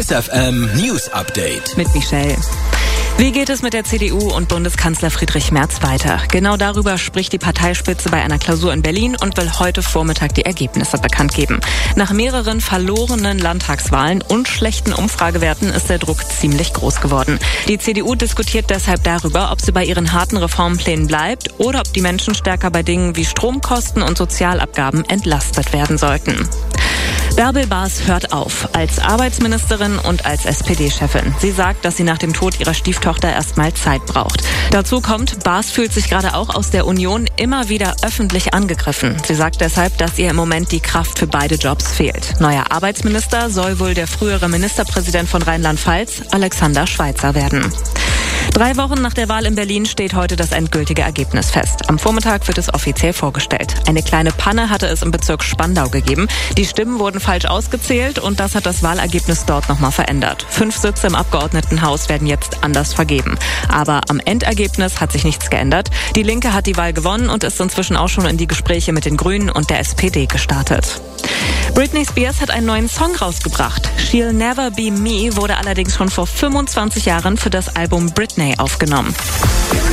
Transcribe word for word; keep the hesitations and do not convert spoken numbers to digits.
Kiss F M News Update. Mit Michelle. Wie geht es mit der C D U und Bundeskanzler Friedrich Merz weiter? Genau darüber spricht die Parteispitze bei einer Klausur in Berlin und will heute Vormittag die Ergebnisse bekannt geben. Nach mehreren verlorenen Landtagswahlen und schlechten Umfragewerten ist der Druck ziemlich groß geworden. Die C D U diskutiert deshalb darüber, ob sie bei ihren harten Reformplänen bleibt oder ob die Menschen stärker bei Dingen wie Stromkosten und Sozialabgaben entlastet werden sollten. Bärbel Baas hört auf, als Arbeitsministerin und als S P D-Chefin. Sie sagt, dass sie nach dem Tod ihrer Stieftochter erstmal Zeit braucht. Dazu kommt, Baas fühlt sich gerade auch aus der Union immer wieder öffentlich angegriffen. Sie sagt deshalb, dass ihr im Moment die Kraft für beide Jobs fehlt. Neuer Arbeitsminister soll wohl der frühere Ministerpräsident von Rheinland-Pfalz, Alexander Schweitzer, werden. Drei Wochen nach der Wahl in Berlin steht heute das endgültige Ergebnis fest. Am Vormittag wird es offiziell vorgestellt. Eine kleine Panne hatte es im Bezirk Spandau gegeben. Die Stimmen wurden falsch ausgezählt und das hat das Wahlergebnis dort nochmal verändert. Fünf Sitze im Abgeordnetenhaus werden jetzt anders vergeben. Aber am Endergebnis hat sich nichts geändert. Die Linke hat die Wahl gewonnen und ist inzwischen auch schon in die Gespräche mit den Grünen und der S P D gestartet. Britney Spears hat einen neuen Song rausgebracht. She'll Never Be Me wurde allerdings schon vor fünfundzwanzig Jahren für das Album Britney aufgenommen.